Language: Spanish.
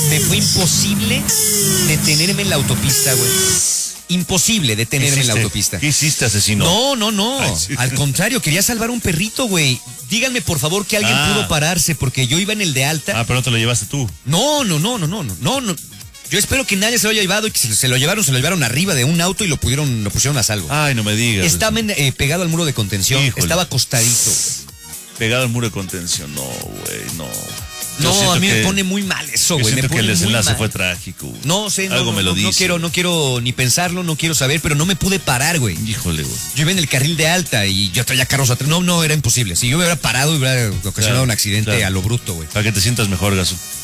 Me fue imposible detenerme en la autopista, güey. Imposible detenerme en la autopista. ¿Qué hiciste, asesino? No. Ay, sí. Al contrario, quería salvar un perrito, güey. Díganme, por favor, que alguien pudo pararse, porque yo iba en el de alta. Pero no te lo llevaste tú. No. Yo espero que nadie se lo haya llevado y que si se lo llevaron arriba de un auto y lo pusieron a salvo. Ay, no me digas. Estaba pegado al muro de contención. Híjole. Estaba acostadito. Pegado al muro de contención. No, güey, no. No, a mí me pone muy mal eso, güey. Siento que el desenlace fue trágico, güey. No sé, Algo me lo dice. No quiero ni pensarlo, no quiero saber, pero no me pude parar, güey. Híjole, güey. Yo iba en el carril de alta y yo traía carros atrás. No, era imposible. Si yo me hubiera parado, hubiera ocasionado un accidente a lo bruto, güey. Para que te sientas mejor, Gaso.